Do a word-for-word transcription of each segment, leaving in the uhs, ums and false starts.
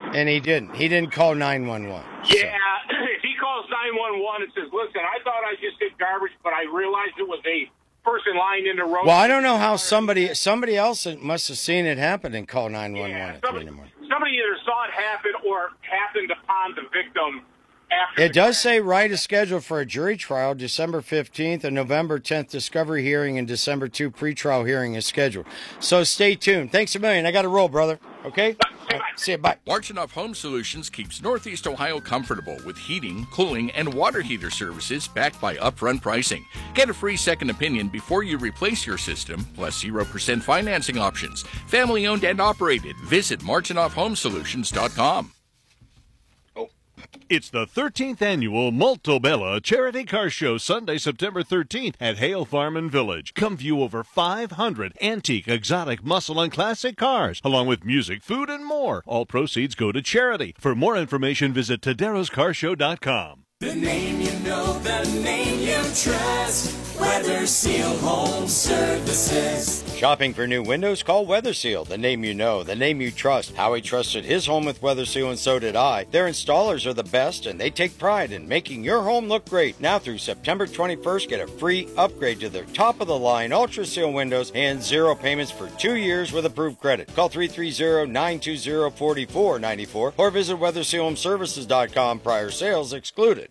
And he didn't. He didn't call nine one one. Yeah, so. If he calls nine one one and says, listen, I thought I just did garbage, but I realized it was a person lying in the road. Well, I don't know how somebody somebody else must have seen it happen and call nine one one yeah, at somebody, three in the morning. Somebody either saw it happen or happened upon the victim after. It does say Wright is scheduled for a jury trial December fifteenth, a November tenth discovery hearing, and December second pretrial hearing is scheduled. So stay tuned. Thanks a million. I got to roll, brother. Okay? Right, see you. Bye. Marchenoff Home Solutions keeps Northeast Ohio comfortable with heating, cooling, and water heater services backed by upfront pricing. Get a free second opinion before you replace your system, plus zero percent financing options. Family owned and operated. Visit Marchenoff Home Solutions dot com. It's the thirteenth annual Molto Bella Charity Car Show, Sunday, September thirteenth at Hale Farm and Village. Come view over five hundred antique, exotic, muscle, and classic cars, along with music, food, and more. All proceeds go to charity. For more information, visit Taderos Car Show dot com. The name you know, the name you trust. Weather Seal Home Services. Shopping for new windows? Call Weather Seal, the name you know, the name you trust. Howie trusted his home with Weather Seal, and so did I. Their installers are the best, and they take pride in making your home look great. Now through September twenty-first, get a free upgrade to their top-of-the-line Ultra Seal windows and zero payments for two years with approved credit. Call three three zero, nine two zero, four four nine four or visit Weather Seal Home Services dot com. Prior sales excluded.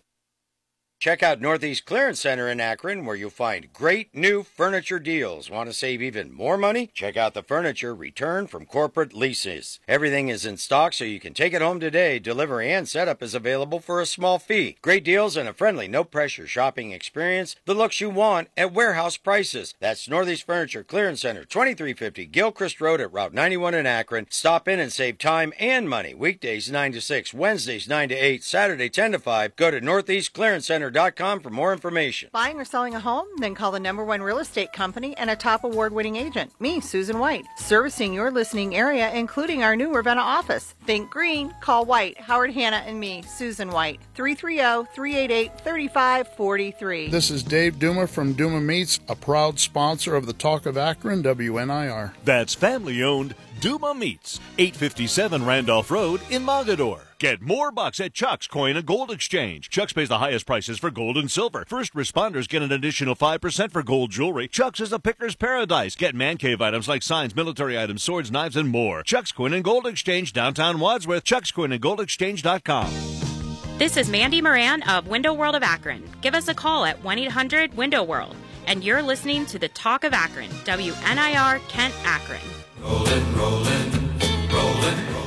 Check out Northeast Clearance Center in Akron, where you'll find great new furniture deals. Want to save even more money? Check out the furniture returned from corporate leases. Everything is in stock, so you can take it home today. Delivery and setup is available for a small fee. Great deals and a friendly, no-pressure shopping experience. The looks you want at warehouse prices. That's Northeast Furniture Clearance Center, twenty-three fifty Gilchrist Road at Route ninety-one in Akron. Stop in and save time and money. Weekdays nine to six, Wednesdays nine to eight, Saturday ten to five. Go to Northeast Clearance Center dot com for more information. Buying or selling a home? Then call the number one real estate company and a top award-winning agent, me, Susan White, servicing your listening area, including our new Ravenna office. Think green, call White, Howard Hanna, and me, Susan White, three three zero, three eight eight, three five four three. This is Dave Duma from Duma Meats, a proud sponsor of the Talk of Akron, W N I R. That's family-owned Duma Meats, eight fifty-seven Randolph Road in Mogador. Get more bucks at Chuck's Coin and Gold Exchange. Chuck's pays the highest prices for gold and silver. First responders get an additional five percent for gold jewelry. Chuck's is a picker's paradise. Get man cave items like signs, military items, swords, knives, and more. Chuck's Coin and Gold Exchange, downtown Wadsworth. Chuck's Coin and Gold Exchange dot com. This is Mandy Moran of Window World of Akron. Give us a call at one eight hundred window world. And you're listening to the Talk of Akron, W N I R Kent Akron. Rollin', rollin', rollin', rollin'.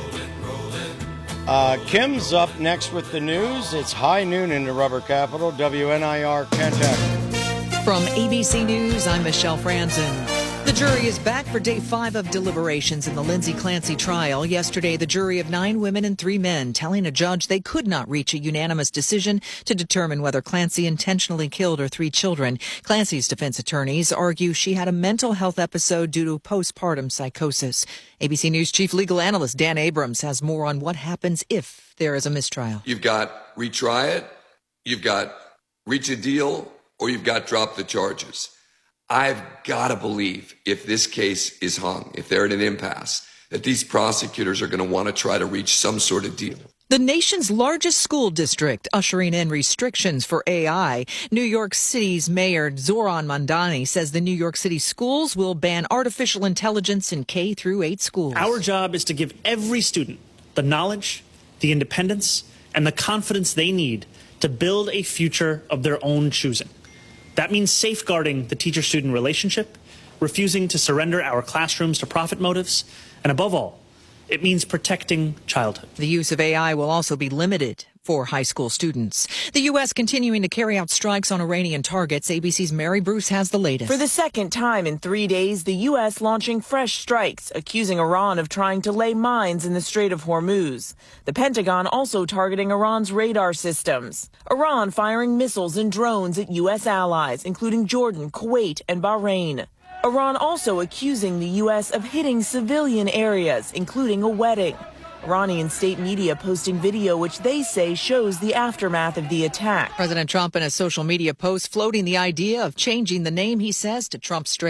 Uh, Kim's up next with the news. It's high noon in the rubber capital, W N I R Kent Akron. From A B C News, I'm Michelle Franzen. The jury is back for day five of deliberations in the Lindsay Clancy trial. Yesterday, the jury of nine women and three men telling a judge they could not reach a unanimous decision to determine whether Clancy intentionally killed her three children. Clancy's defense attorneys argue she had a mental health episode due to postpartum psychosis. A B C News chief legal analyst Dan Abrams has more on what happens if there is a mistrial. You've got retry it, you've got reach a deal, or you've got drop the charges. I've got to believe if this case is hung, if they're at an impasse, that these prosecutors are going to want to try to reach some sort of deal. The nation's largest school district ushering in restrictions for A I. New York City's Mayor Zoran Mandani says the New York City schools will ban artificial intelligence in K through eight schools. Our job is to give every student the knowledge, the independence, and the confidence they need to build a future of their own choosing. That means safeguarding the teacher-student relationship, refusing to surrender our classrooms to profit motives, and above all, it means protecting childhood. The use of A I will also be limited for high school students. The U S continuing to carry out strikes on Iranian targets. A B C's Mary Bruce has the latest. For the second time in three days, the U S launching fresh strikes, accusing Iran of trying to lay mines in the Strait of Hormuz. The Pentagon also targeting Iran's radar systems. Iran firing missiles and drones at U S allies, including Jordan, Kuwait, and Bahrain. Iran also accusing the U S of hitting civilian areas, including a wedding. Iranian state media posting video which they say shows the aftermath of the attack. President Trump in a social media post floating the idea of changing the name, he says, to Trump Strait.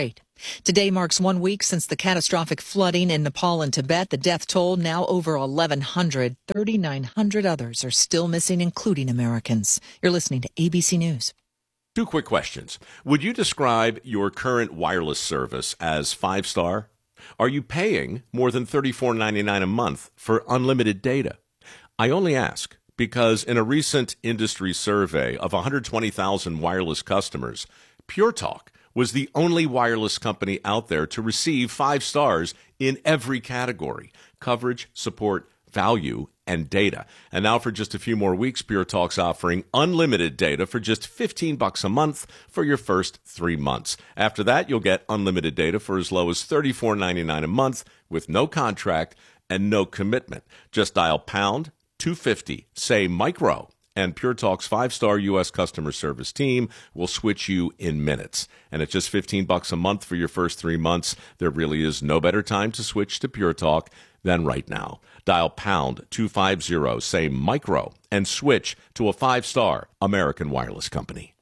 Today marks one week since the catastrophic flooding in Nepal and Tibet. The death toll now over eleven hundred. thirty-nine hundred others are still missing, including Americans. You're listening to A B C News. Two quick questions. Would you describe your current wireless service as five-star? Are you paying more than thirty-four ninety-nine a month for unlimited data? I only ask because in a recent industry survey of one hundred twenty thousand wireless customers, Pure Talk was the only wireless company out there to receive five stars in every category: coverage, support, value, and data. And now for just a few more weeks, Pure Talk's offering unlimited data for just fifteen bucks a month for your first three months. After that, you'll get unlimited data for as low as thirty-four ninety-nine a month with no contract and no commitment. Just dial pound two fifty, say micro, and Pure Talk's five-star U S customer service team will switch you in minutes. And at just fifteen bucks a month for your first three months, there really is no better time to switch to Pure Talk than right now. Dial pound two fifty, say micro, and switch to a five-star American wireless company.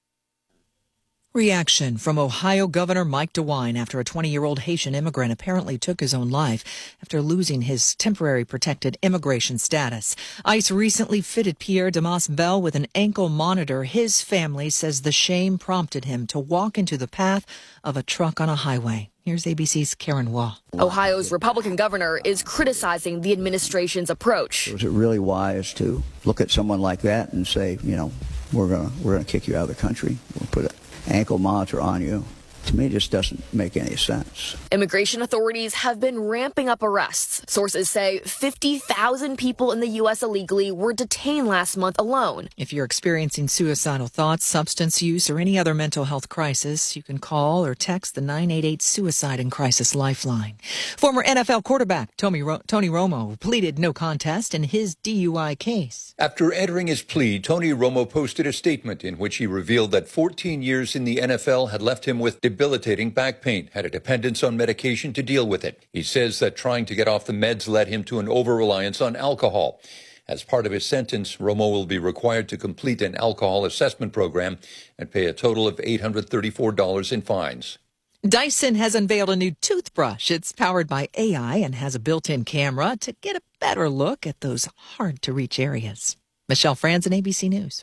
Reaction from Ohio Governor Mike DeWine after a twenty-year-old Haitian immigrant apparently took his own life after losing his temporary protected immigration status. ICE recently fitted Pierre Damas Bell with an ankle monitor. His family says the shame prompted him to walk into the path of a truck on a highway. Here's A B C's Karen Waugh. Ohio's Republican governor is criticizing the administration's approach. Was it really wise to look at someone like that and say, you know, we're going we're going to kick you out of the country? We'll put an ankle monitor on you. To me, it just doesn't make any sense. Immigration authorities have been ramping up arrests. Sources say fifty thousand people in the U S illegally were detained last month alone. If you're experiencing suicidal thoughts, substance use, or any other mental health crisis, you can call or text the nine eight eight Suicide and Crisis Lifeline. Former N F L quarterback Tony, Ro- Tony Romo pleaded no contest in his D U I case. After entering his plea, Tony Romo posted a statement in which he revealed that fourteen years in the N F L had left him with debilitating back pain, had a dependence on medication to deal with it. He says that trying to get off the meds led him to an over-reliance on alcohol. As part of his sentence, Romo will be required to complete an alcohol assessment program and pay a total of eight hundred thirty-four dollars in fines. Dyson has unveiled a new toothbrush. It's powered by A I and has a built-in camera to get a better look at those hard-to-reach areas. Michelle Franzen, A B C News.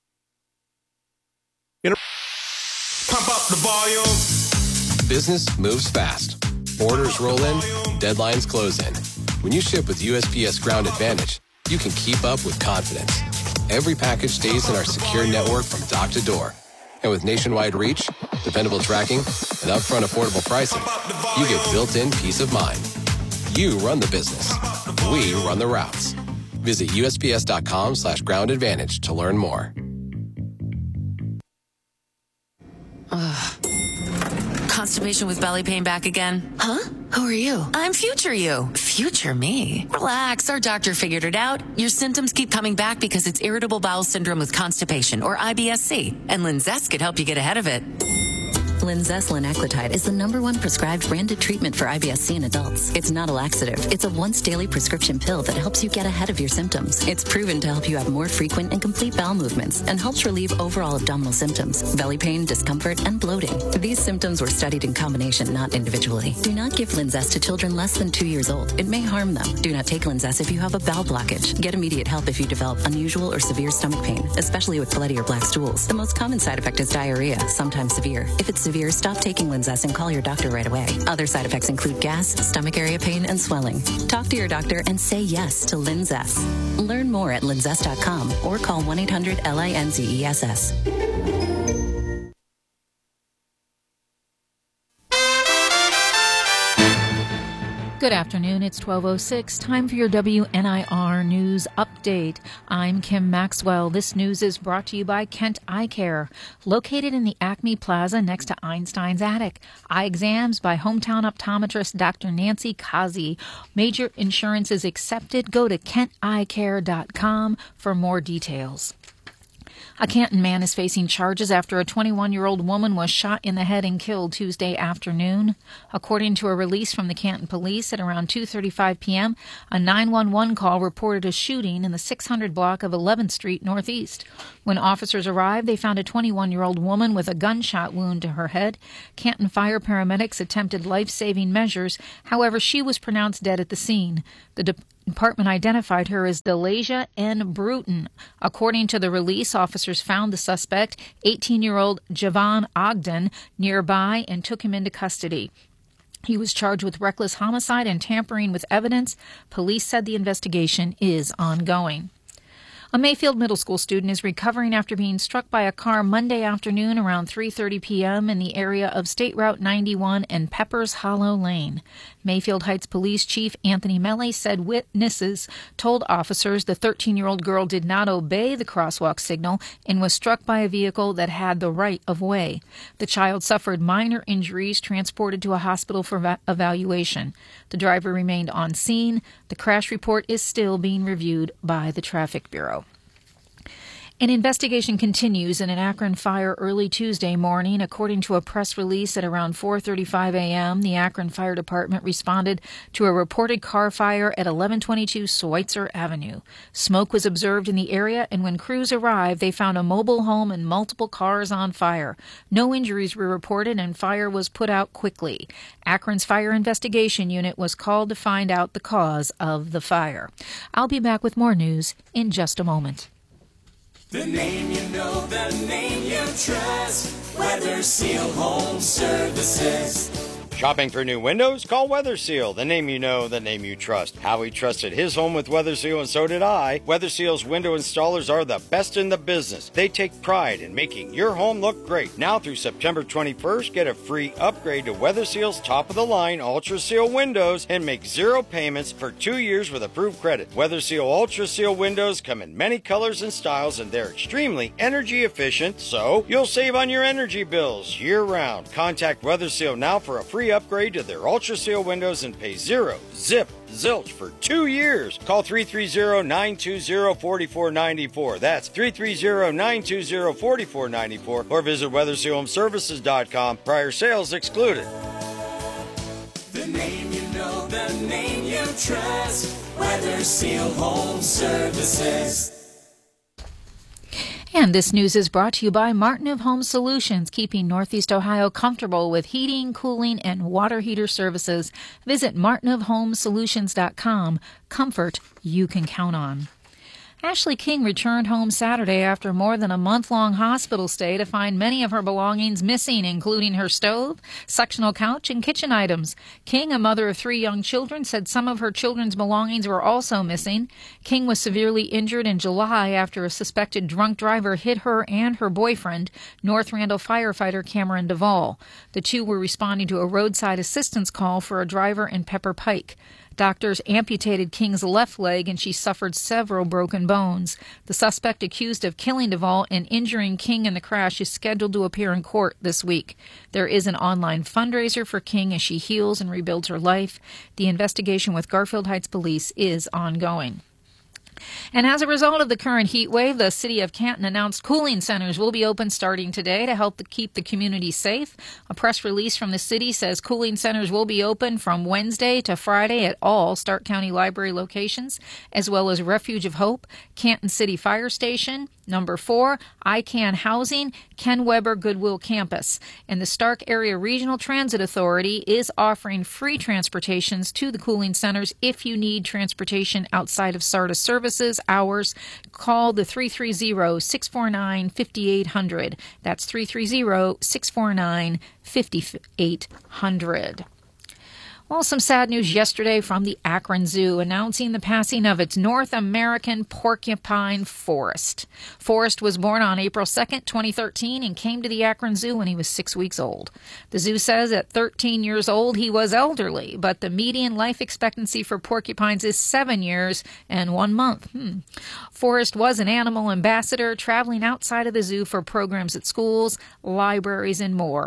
Pump up the volume. Business moves fast. Orders roll in, deadlines close in. When you ship with U S P S Ground Advantage, you can keep up with confidence. Every package stays in our secure network from dock to door. And with nationwide reach, dependable tracking, and upfront affordable pricing, you get built-in peace of mind. You run the business. We run the routes. Visit USPS.com slash ground advantage to learn more. Ugh. Constipation with belly pain back again? Huh? Who are you? I'm future you. Future me? Relax, our doctor figured it out. Your symptoms keep coming back because it's irritable bowel syndrome with constipation, or I B S C, and Linzess could help you get ahead of it. Linzess linaclotide is the number one prescribed branded treatment for I B S C in adults. It's not a laxative. It's a once-daily prescription pill that helps you get ahead of your symptoms. It's proven to help you have more frequent and complete bowel movements and helps relieve overall abdominal symptoms, belly pain, discomfort, and bloating. These symptoms were studied in combination, not individually. Do not give Linzess to children less than two years old. It may harm them. Do not take Linzess if you have a bowel blockage. Get immediate help if you develop unusual or severe stomach pain, especially with bloody or black stools. The most common side effect is diarrhea, sometimes severe. If it's severe, stop taking Linzess and call your doctor right away. Other side effects include gas, stomach area pain, and swelling. Talk to your doctor and say yes to Linzess. Learn more at linzess dot com or call one eight hundred L I N Z E S S. Good afternoon. It's twelve oh six. Time for your W N I R News Update. I'm Kim Maxwell. This news is brought to you by Kent Eye Care, located in the Acme Plaza next to Einstein's Attic. Eye exams by hometown optometrist Doctor Nancy Kazi. Major insurance is accepted. Go to kent eye care dot com for more details. A Canton man is facing charges after a twenty-one-year-old woman was shot in the head and killed Tuesday afternoon. According to a release from the Canton police, at around two thirty-five p.m., a nine one one call reported a shooting in the six hundred block of eleventh Street Northeast. When officers arrived, they found a twenty-one-year-old woman with a gunshot wound to her head. Canton fire paramedics attempted life-saving measures. However, she was pronounced dead at the scene. The de- department identified her as Delasia N. Bruton. According to the release, officers found the suspect, eighteen-year-old Javon Ogden, nearby and took him into custody. He was charged with reckless homicide and tampering with evidence. Police said the investigation is ongoing. A Mayfield Middle School student is recovering after being struck by a car Monday afternoon around three thirty p.m. in the area of State Route ninety-one and Peppers Hollow Lane. Mayfield Heights Police Chief Anthony Melly said witnesses told officers the thirteen-year-old girl did not obey the crosswalk signal and was struck by a vehicle that had the right of way. The child suffered minor injuries, transported to a hospital for va- evaluation. The driver remained on scene. The crash report is still being reviewed by the Traffic Bureau. An investigation continues in an Akron fire early Tuesday morning. According to a press release at around four thirty-five a.m., the Akron Fire Department responded to a reported car fire at eleven twenty-two Schweitzer Avenue. Smoke was observed in the area, and when crews arrived, they found a mobile home and multiple cars on fire. No injuries were reported, and fire was put out quickly. Akron's Fire Investigation Unit was called to find out the cause of the fire. I'll be back with more news in just a moment. The name you know, the name you trust. Weather Seal Home Services. Shopping for new windows? Call Weather Seal, the name you know, the name you trust. Howie trusted his home with Weather Seal, and so did I. Weather Seal's window installers are the best in the business. They take pride in making your home look great. Now through September twenty-first, get a free upgrade to Weather Seal's top-of-the-line Ultra Seal windows and make zero payments for two years with approved credit. Weather Seal Ultra Seal windows come in many colors and styles, and they're extremely energy efficient, so you'll save on your energy bills year-round. Contact Weather Seal now for a free upgrade to their Ultra Seal windows and pay zero, zip, zilch for two years. Call three three zero, nine two zero, four four nine four. That's three three zero, nine two zero, four four nine four or visit weather seal home services dot com. Prior sales excluded. The name you know, the name you trust. Weather Seal Home Services. And this news is brought to you by Martin of Home Solutions, keeping Northeast Ohio comfortable with heating, cooling, and water heater services. Visit martin of home solutions dot com. Comfort you can count on. Ashley King returned home Saturday after more than a month-long hospital stay to find many of her belongings missing, including her stove, sectional couch, and kitchen items. King, a mother of three young children, said some of her children's belongings were also missing. King was severely injured in July after a suspected drunk driver hit her and her boyfriend, North Randall firefighter Cameron Duvall. The two were responding to a roadside assistance call for a driver in Pepper Pike. Doctors amputated King's left leg, and she suffered several broken bones. The suspect accused of killing Duvall and injuring King in the crash is scheduled to appear in court this week. There is an online fundraiser for King as she heals and rebuilds her life. The investigation with Garfield Heights Police is ongoing. And as a result of the current heat wave, the city of Canton announced cooling centers will be open starting today to help the, keep the community safe. A press release from the city says cooling centers will be open from Wednesday to Friday at all Stark County Library locations, as well as Refuge of Hope, Canton City Fire Station, Number four, I CAN Housing, Ken Weber Goodwill Campus. And the Stark Area Regional Transit Authority is offering free transportations to the cooling centers if you need transportation outside of S A R T A services hours. Call the three three zero, six four nine, five eight zero zero. That's three three zero, six four nine, five eight zero zero. Well, some sad news yesterday from the Akron Zoo announcing the passing of its North American porcupine, Forrest. Forrest was born on April second, twenty thirteen, and came to the Akron Zoo when he was six weeks old. The zoo says at thirteen years old he was elderly, but the median life expectancy for porcupines is seven years and one month. Hmm. Forrest was an animal ambassador, traveling outside of the zoo for programs at schools, libraries, and more.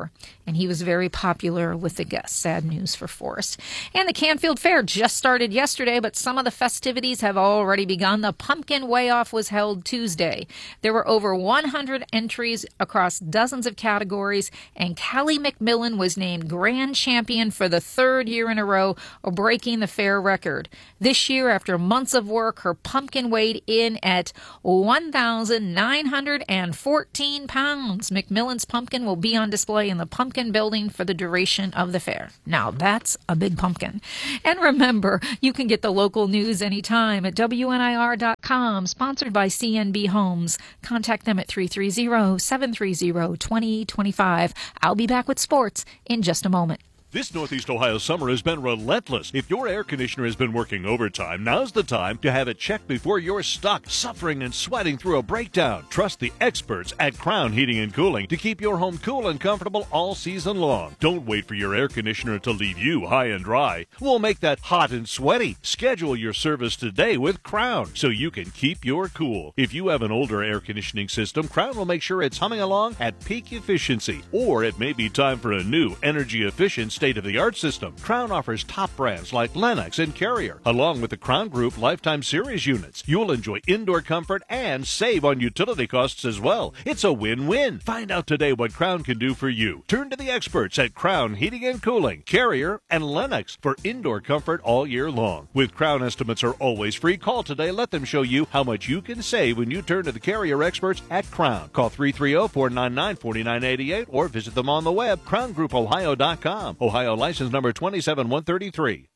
and he was very popular with the guests. Sad news for Forrest. And the Canfield Fair just started yesterday, but some of the festivities have already begun. The Pumpkin Weigh-Off was held Tuesday. There were over one hundred entries across dozens of categories, and Callie McMillan was named grand champion for the third year in a row, breaking the fair record. This year, after months of work, her pumpkin weighed in at one thousand nine hundred fourteen pounds. McMillan's pumpkin will be on display in the Pumpkin Building for the duration of the fair. Now, that's a big pumpkin. And remember, you can get the local news anytime at W N I R dot com, sponsored by C N B Homes. Contact them at three three zero, seven three zero, two zero two five. I'll be back with sports in just a moment. This Northeast Ohio summer has been relentless. If your air conditioner has been working overtime, now's the time to have it checked before you're stuck, suffering and sweating through a breakdown. Trust the experts at Crown Heating and Cooling to keep your home cool and comfortable all season long. Don't wait for your air conditioner to leave you high and dry. We'll make that hot and sweaty. Schedule your service today with Crown so you can keep your cool. If you have an older air conditioning system, Crown will make sure it's humming along at peak efficiency. Or it may be time for a new energy-efficient state-of-the-art system. Crown offers top brands like Lennox and Carrier, along with the Crown Group Lifetime Series units. You'll enjoy indoor comfort and save on utility costs as well. It's a win-win. Find out today what Crown can do for you. Turn to the experts at Crown Heating and Cooling, Carrier, and Lennox for indoor comfort all year long. With Crown estimates are always free, call today. Let them show you how much you can save when you turn to the Carrier experts at Crown. Call three three zero, four nine nine, four nine eight eight or visit them on the web, crown group ohio dot com. Ohio license number twenty-seven one thirty-three.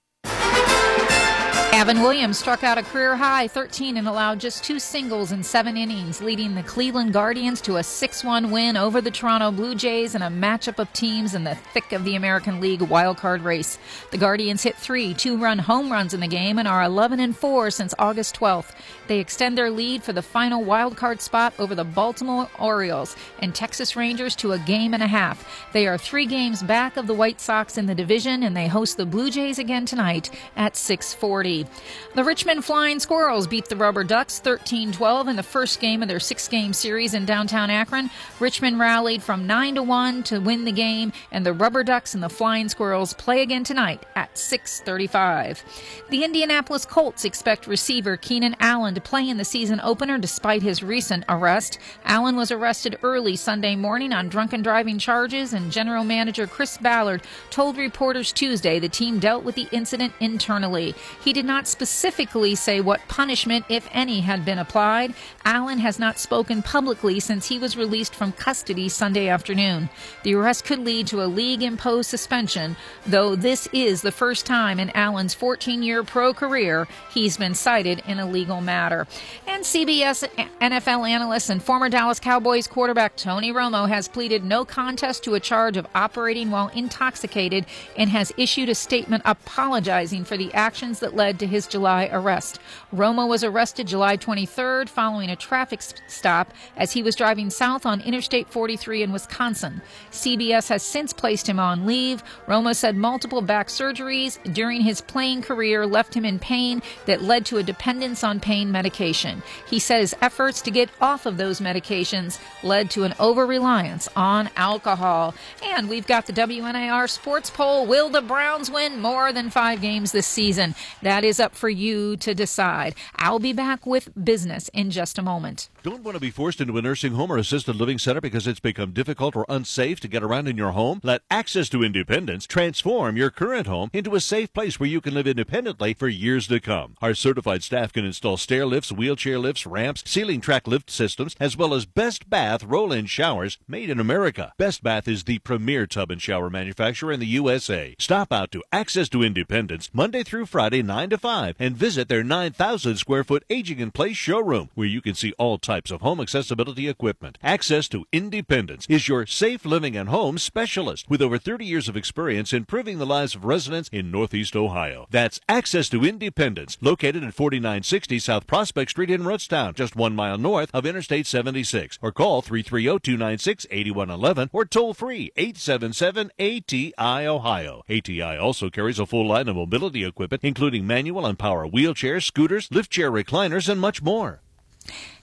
Gavin Williams struck out a career-high thirteen and allowed just two singles in seven innings, leading the Cleveland Guardians to a six one win over the Toronto Blue Jays in a matchup of teams in the thick of the American League wildcard race. The Guardians hit three two-run home runs in the game and are eleven and four since August twelfth. They extend their lead for the final wildcard spot over the Baltimore Orioles and Texas Rangers to a game and a half. They are three games back of the White Sox in the division, and they host the Blue Jays again tonight at six forty. The Richmond Flying Squirrels beat the Rubber Ducks thirteen twelve in the first game of their six-game series in downtown Akron. Richmond rallied from nine to one to win the game, and the Rubber Ducks and the Flying Squirrels play again tonight at six thirty-five. The Indianapolis Colts expect receiver Keenan Allen to play in the season opener despite his recent arrest. Allen was arrested early Sunday morning on drunken driving charges, and general manager Chris Ballard told reporters Tuesday the team dealt with the incident internally. He did not specifically say what punishment, if any, had been applied. Allen has not spoken publicly since he was released from custody Sunday afternoon. The arrest could lead to a league-imposed suspension, though this is the first time in Allen's fourteen-year pro career he's been cited in a legal matter. And C B S N F L analyst and former Dallas Cowboys quarterback Tony Romo has pleaded no contest to a charge of operating while intoxicated and has issued a statement apologizing for the actions that led to his July arrest. Romo was arrested July twenty-third following a traffic stop as he was driving south on Interstate forty-three in Wisconsin. C B S has since placed him on leave. Romo said multiple back surgeries during his playing career left him in pain that led to a dependence on pain medication. He said his efforts to get off of those medications led to an over-reliance on alcohol. And we've got the W N I R sports poll. Will the Browns win more than five games this season? That is up for you to decide. I'll be back with business in just a moment. Don't want to be forced into a nursing home or assisted living center because it's become difficult or unsafe to get around in your home? Let Access to Independence transform your current home into a safe place where you can live independently for years to come. Our certified staff can install stair lifts, wheelchair lifts, ramps, ceiling track lift systems, as well as Best Bath roll-in showers made in America. Best Bath is the premier tub and shower manufacturer in the U S A. Stop out to Access to Independence Monday through Friday, nine to five, and visit their nine thousand square foot aging in place showroom where you can see all types of home accessibility equipment. Access to Independence is your safe living and home specialist with over thirty years of experience improving the lives of residents in Northeast Ohio. That's Access to Independence, located at forty-nine sixty South Prospect Street in Rootstown, just one mile north of Interstate seventy-six. Or call three three zero, two nine six, eight one one one or toll free eight seven seven A T I Ohio. A T I also carries a full line of mobility equipment, including manual and power wheelchairs, scooters, lift chair recliners, and much more.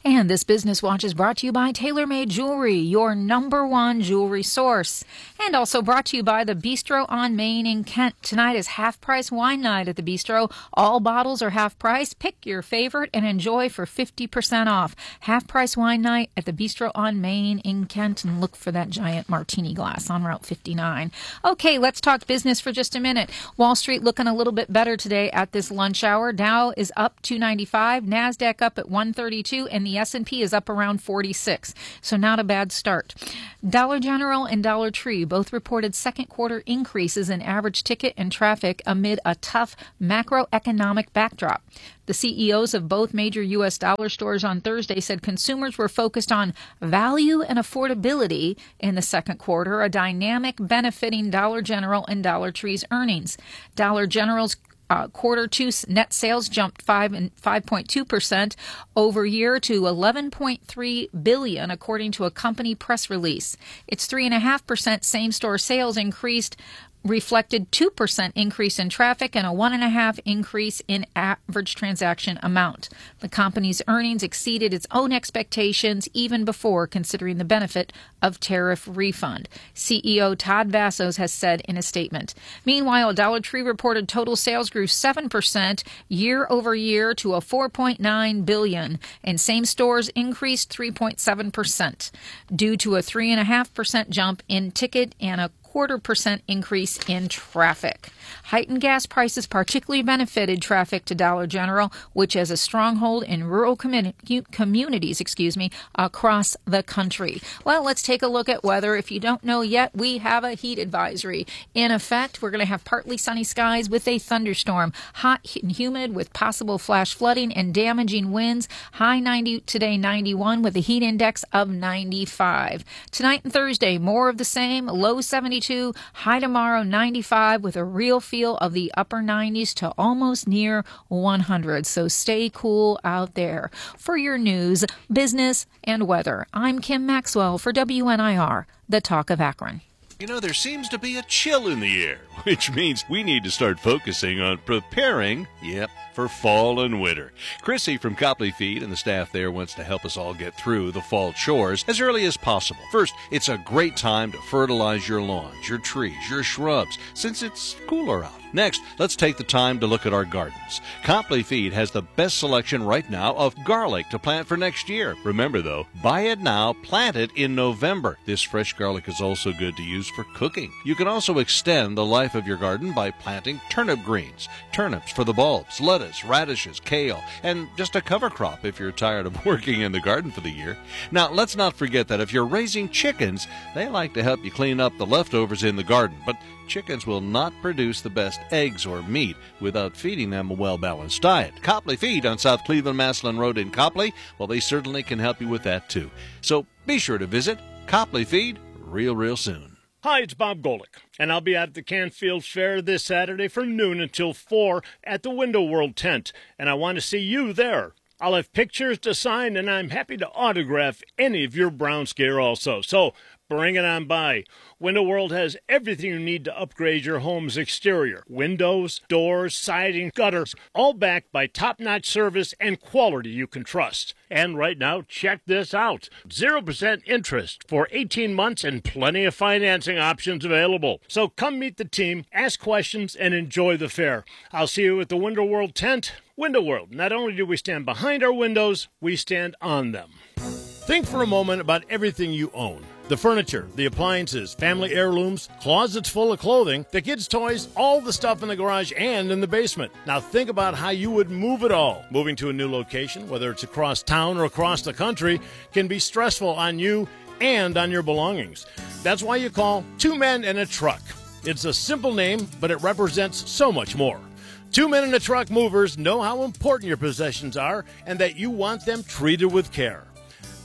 And this Business Watch is brought to you by TaylorMade Jewelry, your number one jewelry source. And also brought to you by the Bistro on Main in Kent. Tonight is half-price wine night at the Bistro. All bottles are half-price. Pick your favorite and enjoy for fifty percent off. Half-price wine night at the Bistro on Main in Kent. And look for that giant martini glass on Route fifty-nine. Okay, let's talk business for just a minute. Wall Street looking a little bit better today at this lunch hour. Dow is up two ninety-five, NASDAQ up at one thirty-two, and the S and P is up around forty-six. So not a bad start. Dollar General and Dollar Tree both reported second quarter increases in average ticket and traffic amid a tough macroeconomic backdrop. The C E Os of both major U S dollar stores on Thursday said consumers were focused on value and affordability in the second quarter, a dynamic benefiting Dollar General and Dollar Tree's earnings. Dollar General's Uh, quarter two net sales jumped five and five point two percent over year to eleven point three billion, according to a company press release. Its three and a half percent same store sales increased reflected two percent increase in traffic and a one point five percent increase in average transaction amount. The company's earnings exceeded its own expectations even before considering the benefit of tariff refund, C E O Todd Vassos has said in a statement. Meanwhile, Dollar Tree reported total sales grew seven percent year over year to a four point nine billion dollars, and same stores increased three point seven percent due to a three point five percent jump in ticket and a quarter percent increase in traffic. Heightened gas prices particularly benefited traffic to Dollar General, which has a stronghold in rural commun- communities, excuse me, across the country. Well, let's take a look at weather. If you don't know yet, we have a heat advisory in effect. We're going to have partly sunny skies with a thunderstorm, hot and humid with possible flash flooding and damaging winds. High ninety today, ninety-one with a heat index of ninety-five. Tonight and Thursday, more of the same, low seventy-two, high tomorrow ninety-five with a real feel of the upper nineties to almost near one hundred. So stay cool out there. For your news, business, and weather, I'm Kim Maxwell for W N I R, the Talk of Akron. You know, there seems to be a chill in the air, which means we need to start focusing on preparing, yep, for fall and winter. Chrissy from Copley Feed and the staff there wants to help us all get through the fall chores as early as possible. First, it's a great time to fertilize your lawns, your trees, your shrubs, since it's cooler out. Next, let's take the time to look at our gardens. Copley Feed has the best selection right now of garlic to plant for next year. Remember, though, buy it now, plant it in November. This fresh garlic is also good to use for cooking. You can also extend the life of your garden by planting turnip greens, turnips for the bulbs, lettuce, radishes, kale, and just a cover crop if you're tired of working in the garden for the year. Now, let's not forget that if you're raising chickens, they like to help you clean up the leftovers in the garden, but chickens will not produce the best eggs or meat without feeding them a well-balanced diet. Copley Feed on South Cleveland Maslin Road in Copley, well, they certainly can help you with that too. So be sure to visit Copley Feed real, real soon. Hi, it's Bob Golick, and I'll be at the Canfield Fair this Saturday from noon until four at the Window World tent, and I want to see you there. I'll have pictures to sign, and I'm happy to autograph any of your Browns gear also, so bring it on by. Window World has everything you need to upgrade your home's exterior. Windows, doors, siding, gutters, all backed by top-notch service and quality you can trust. And right now, check this out. zero percent interest for eighteen months and plenty of financing options available. So come meet the team, ask questions, and enjoy the fair. I'll see you at the Window World tent. Window World, not only do we stand behind our windows, we stand on them. Think for a moment about everything you own. The furniture, the appliances, family heirlooms, closets full of clothing, the kids' toys, all the stuff in the garage and in the basement. Now think about how you would move it all. Moving to a new location, whether it's across town or across the country, can be stressful on you and on your belongings. That's why you call Two Men and a Truck. It's a simple name, but it represents so much more. Two Men and a Truck movers know how important your possessions are and that you want them treated with care.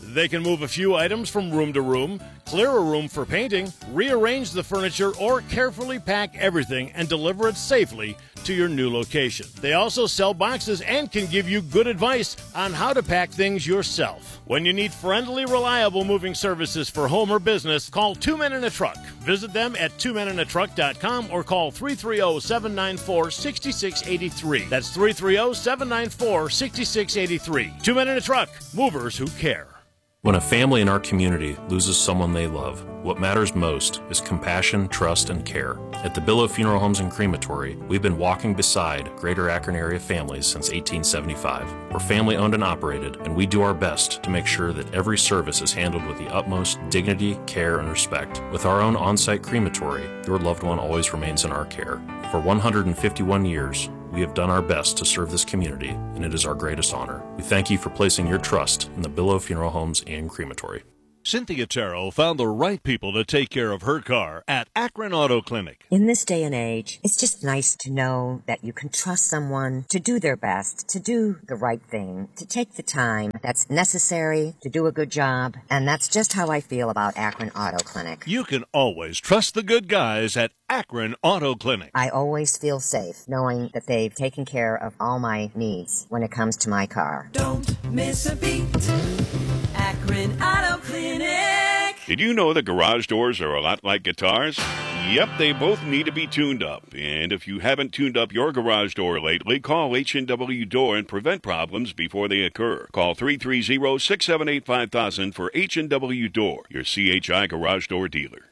They can move a few items from room to room, clear a room for painting, rearrange the furniture, or carefully pack everything and deliver it safely to your new location. They also sell boxes and can give you good advice on how to pack things yourself. When you need friendly, reliable moving services for home or business, call Two Men in a Truck. Visit them at two men in a truck dot com or call three three zero, seven nine four, six six eight three. That's three three zero, seven nine four, six six eight three. Two Men in a Truck, movers who care. When a family in our community loses someone they love, what matters most is compassion, trust, and care. At the Billow Funeral Homes and Crematory, we've been walking beside Greater Akron area families since eighteen seventy-five. We're family owned and operated, and we do our best to make sure that every service is handled with the utmost dignity, care, and respect. With our own on-site crematory, your loved one always remains in our care. For one hundred fifty-one years, we have done our best to serve this community, and it is our greatest honor. We thank you for placing your trust in the Billow Funeral Homes and Crematory. Cynthia Terrell found the right people to take care of her car at Akron Auto Clinic. In this day and age, it's just nice to know that you can trust someone to do their best, to do the right thing, to take the time that's necessary to do a good job. And that's just how I feel about Akron Auto Clinic. You can always trust the good guys at Akron Auto Clinic. I always feel safe knowing that they've taken care of all my needs when it comes to my car. Don't miss a beat. Akron Auto Clinic. Did you know that garage doors are a lot like guitars? Yep, they both need to be tuned up. And if you haven't tuned up your garage door lately, call H and W Door and prevent problems before they occur. Call three three zero, six seven eight, five thousand for H and W Door, your C H I garage door dealer.